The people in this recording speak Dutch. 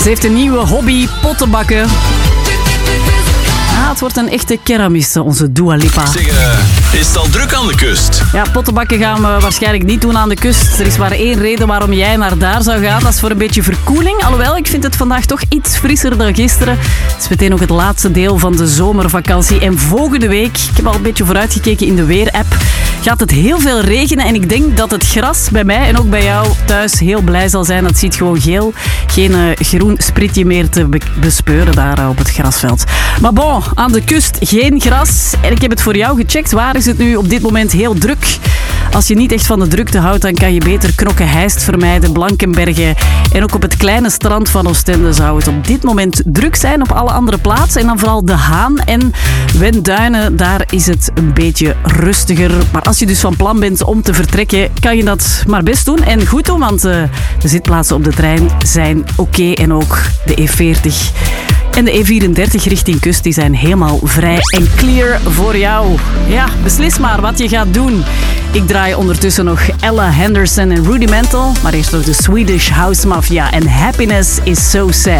Ze heeft een nieuwe hobby, pottenbakken. Het wordt een echte keramiste, onze Dua Lipa. Zeg, is het al druk aan de kust? Ja, pottenbakken gaan we waarschijnlijk niet doen aan de kust. Er is maar één reden waarom jij naar daar zou gaan. Dat is voor een beetje verkoeling. Alhoewel, ik vind het vandaag toch iets frisser dan gisteren. Het is meteen ook het laatste deel van de zomervakantie. En volgende week, ik heb al een beetje vooruitgekeken in de weerapp, gaat het heel veel regenen. En ik denk dat het gras bij mij en ook bij jou thuis heel blij zal zijn. Het ziet gewoon geel. Geen groen spritje meer te bespeuren daar op het grasveld. Maar bon, aan de kust geen gras. En ik heb het voor jou gecheckt. Waar is het nu op dit moment heel druk? Als je niet echt van de drukte houdt, dan kan je beter Knokke-Heist vermijden, Blankenberge. En ook op het kleine strand van Oostende zou het op dit moment druk zijn. Op alle andere plaatsen. En dan vooral De Haan en Wenduinen. Daar is het een beetje rustiger. Maar als je dus van plan bent om te vertrekken, kan je dat maar best doen. En goed doen, want de zitplaatsen op de trein zijn oké. En ook de E40 en de E34 richting kust, die zijn helemaal vrij en clear voor jou. Ja, beslis maar wat je gaat doen. Ik draai ondertussen nog Ella Henderson en Rudimental, maar eerst nog de Swedish House Mafia en Happiness is So Sad.